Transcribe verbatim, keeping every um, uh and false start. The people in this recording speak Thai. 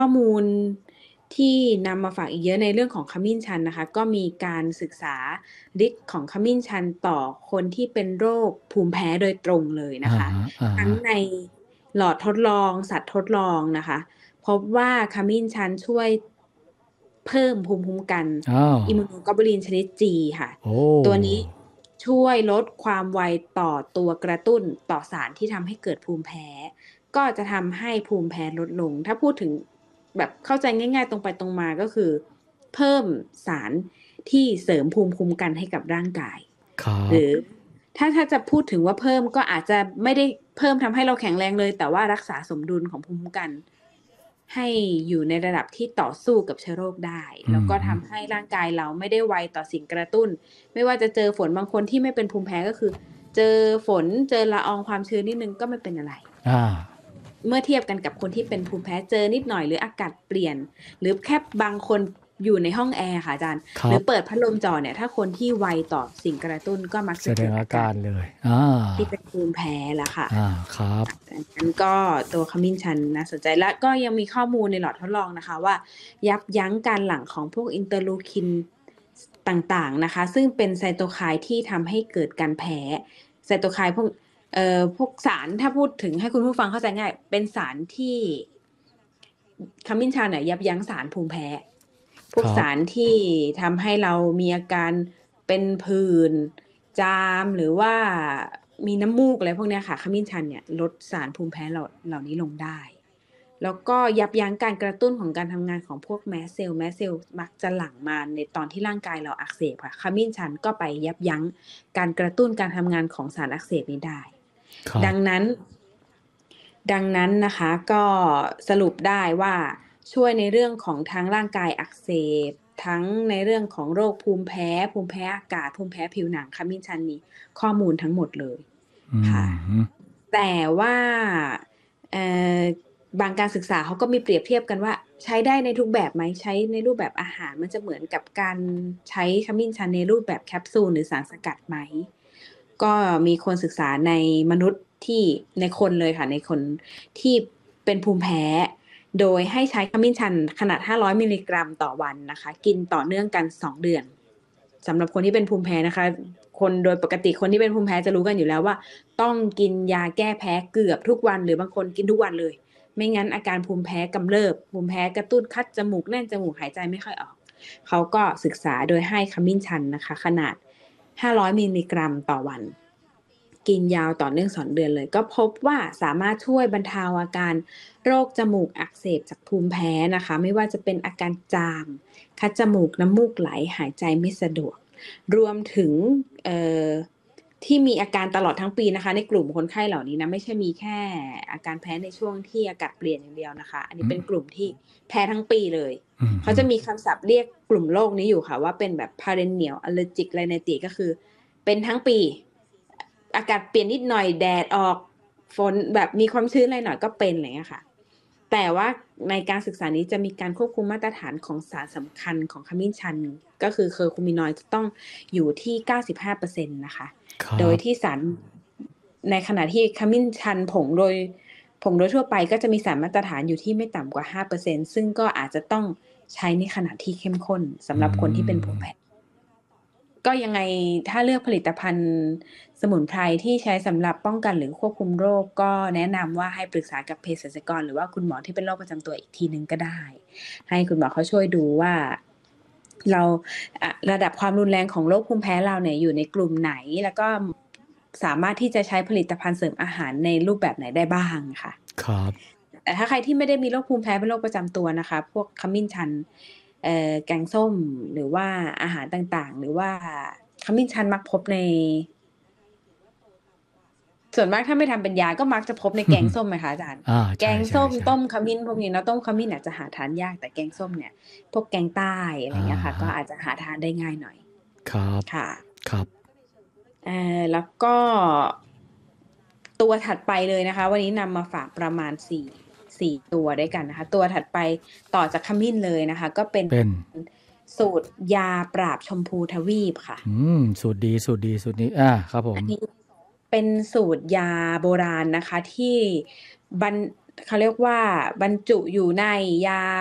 ข้อมูลที่นำมาฝากอีกเยอะในเรื่องของขมิ้นชันนะคะก็มีการศึกษาฤทธิ์ของขมิ้นชันต่อคนที่เป็นโรคภูมิแพ้โดยตรงเลยอ่านะคะฮะอ่าทั้งฮะในหลอดทดลองสัตว์ทดลองนะคะพบว่าขมิ้นชันช่วยเพิ่มภูมิคุ้มกันอ้าวอิมมูโนกลบูลินชนิด G ค่ะโอ้ตัวนี้ช่วยลดความไวต่อตัวกระตุ้นต่อสารที่ทำให้เกิดภูมิแพ้ก็จะทำให้ภูมิแพ้ลดลงถ้าพูดถึงแบบเข้าใจง่ายๆตรงไปตรงมาก็คือเพิ่มสารที่เสริมภูมิคุ้มกันให้กับร่างกายครับหรือถ้าถ้าจะพูดถึงว่าเพิ่มก็อาจจะไม่ได้เพิ่มทำให้เราแข็งแรงเลยแต่ว่ารักษาสมดุลของภูมิคุ้มกันให้อยู่ในระดับที่ต่อสู้กับเชื้อโรคได้อืแล้วก็ทำมให้ร่างกายเราไม่ได้ไวต่อสิ่งกระตุ้นไม่ว่าจะเจอฝนบางคนที่ไม่เป็นภูมิแพ้ก็คือเจอฝนเจอละอองความชื้นนิดนึงก็ไม่เป็นอะไรอ่าเมื่อเทียบกันกับคนที่เป็นภูมิแพ้เจอนิดหน่อยหรืออากาศเปลี่ยนหรือแค่บางคนอยู่ในห้องแอร์ค่ะอาจารย์หรือครับเปิดพัดลมจ่อเนี่ยถ้าคนที่ไวต่อสิ่งกระตุ้นก็มักแสจะดงอากาเกิดอาการรเลยอ่าที่เป็นภูมิแพ้ละค่ะอ่าครับดังนั้นก็ตัวขมิ้นชันน่าสนใจและก็ยังมีข้อมูลในหลอดทดลองนะคะว่ายับยั้งการหลั่งของพวกอินเตอร์ลูคินต่างๆนะคะซึ่งเป็นไซโตไคน์ที่ทำให้เกิดการแพ้ไซโตไคน์พวก เอ่อพวกสารถ้าพูดถึงให้คุณผู้ฟังเข้าใจง่ายเป็นสารที่ขมิ้นชันเนี่ยยับยั้งสารภูมิแพ้พวกครับสารที่ทำให้เรามีอาการเป็นผื่นจามหรือว่ามีน้ำมูกอะไรพวกเนี้ยค่ะขมิ้นชันเนี่ยลดสารภูมิแพ้เหล่าเหล่านี้ลงได้แล้วก็ยับยั้งการกระตุ้นของการทำงานของพวกแมสเซลล์แมสเซลล์มักจะหลั่งมาในตอนที่ร่างกายเราอักเสบค่ะขมิ้นชันก็ไปยับยั้งการกระตุ้นการทำงานของสารอักเสบนี้ได้ครับดังนั้นดังนั้นนะคะก็สรุปได้ว่าช่วยในเรื่องของทั้งร่างกายอักเสบทั้งในเรื่องของโรคภูมิแพ้ภูมิแพ้อากาศภูมิแพ้ผิวหนังขมิ้นชันมีข้อมูลทั้งหมดเลยอืค่ะมแต่ว่าเอ่อบางการศึกษาเขาก็มีเปรียบเทียบกันว่าใช้ได้ในทุกแบบไหมใช้ในรูปแบบอาหารมันจะเหมือนกับการใช้ขมิ้นชันในรูปแบบแคปซูลหรือสารสกัดไหม ก็มีคนศึกษาในมนุษย์ที่ในคนเลยค่ะในคนที่เป็นภูมิแพ้โดยให้ใช้ขมิ้นชันขนาดห้าร้อยมิลลิกรัมต่อวันนะคะกินต่อเนื่องกันสองเดือนสำหรับคนที่เป็นภูมิแพ้นะคะคนโดยปกติคนที่เป็นภูมิแพ้จะรู้กันอยู่แล้วว่าต้องกินยาแก้แพ้เกือบทุกวันหรือบางคนกินทุกวันเลยไม่งั้นอาการภูมิแพ้กำเริบภูมิแพ้กระตุ้นคัดจมูกแน่นจมูกหายใจไม่ค่อยออกเขาก็ศึกษาโดยให้ขมิ้นชันนะคะขนาดห้าร้อยมิลลิกรัมต่อวัน กินยาวต่อเนื่องสองเดือนเลยก็พบว่าสามารถช่วยบรรเทาอาการโรคจมูกอักเสบจากภูมิแพ้นะคะไม่ว่าจะเป็นอาการจามคัดจมูกน้ำมูกไหลหายใจไม่สะดวกรวมถึงที่มีอาการตลอดทั้งปีนะคะในกลุ่มคนไข้เหล่านี้นะไม่ใช่มีแค่อาการแพ้ในช่วงที่อากาศเปลี่ยนอย่างเดียวนะคะอันนี้อืมเป็นกลุ่มที่แพ้ทั้งปีเลยอืมเขาจะมีคำศัพท์เรียกกลุ่มโรคนี้อยู่ค่ะว่าเป็นแบบ perennial allergic rhinitis ก็คือเป็นทั้งปี อากาศเปลี่ยนนิดหน่อยแดดออกฝนแบบมีความชื้นอะไรหน่อยก็เป็นอะไรเงี้ยค่ะแต่ว่าในการศึกษานี้จะมีการควบคุมมาตรฐานของสารสำคัญของขมิ้นชันก็คือเคอร์คูมินอยด์จะต้องอยู่ที่ เก้าสิบห้าเปอร์เซ็นต์ นะคะโดยครับที่สารในขณะที่ขมิ้นชันผงโดยผงโดยทั่วไปก็จะมีสารมาตรฐานอยู่ที่ไม่ต่ำกว่า ห้าเปอร์เซ็นต์ ซึ่งก็อาจจะต้องใช้ในขณะที่เข้มข้นสำอืหรับคนที่เป็นภูมิมแพ้ ก็ยังไงถ้าเลือกผลิตภัณฑ์สมุนไพรที่ใช้สำหรับป้องกันหรือควบคุมโรคก็แนะนำว่าให้ปรึกษากับเภสัชกรหรือว่าคุณหมอที่เป็นโรคประจำตัวอีกทีนึงก็ได้ให้คุณหมอเขาช่วยดูว่าเราระดับความรุนแรงของโรคภูมิแพ้เราเนี่ยอยู่ในกลุ่มไหนแล้วก็สามารถที่จะใช้ผลิตภัณฑ์เสริมอาหารในรูปแบบไหนได้บ้างค่ะครับแต่ถ้าใครที่ไม่ได้มีโรคภูมิแพ้เป็นโรคประจำตัวนะคะพวกขมิ้นชัน เอ่อแกงส้มหรือว่าอาหารต่างๆหรือว่าขมิ้นชันมักพบในส่วนมากถ้าไม่ทำเป็นยาก็มักจะพบในแกงส้มไหมคะอาจารย์อ่าแกใช่งส้มใช่ใช่ต้มขมิ้นพวกนี้เนาะต้มขมิ้นอาจจะหาทานยากแต่แกงส้มเนี่ยพวกแกงใต้อะไรอ่าเงี้ยค่ะก็ฮะอาจจะหาทานได้ง่ายหน่อยครับค่ะครับเอ่อแล้วก็ตัวถัดไปเลยนะคะวันนี้นำมาฝากประมาณสี่สี่ตัวด้วยกันนะคะตัวถัดไปต่อจากขมิ้นเลยนะคะก็เป็นเป็นสูตรยาปราบชมพูทวีปค่ะอืมสูตรดีสูตรดีสูตรนี้อ่าครับผมอันนี้เป็นสูตรยาโบราณนะคะที่บรรเขาเรียกว่าบรรจุอยู่ในยา